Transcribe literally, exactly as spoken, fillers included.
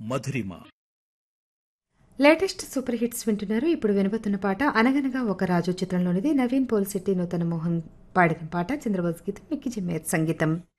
మధురిమ. Latest super hits వింటున్నారు. ఇప్పుడు వినబోతున్న పాట అనగనగా ఒక రాజు చిత్రంలోనిది. నవీన్ పోల్శెట్టి, నూతన మోహన్ పాడిన పాట. చంద్రబోస్ గీతం, మిక్కీ జమేర్ సంగీతం.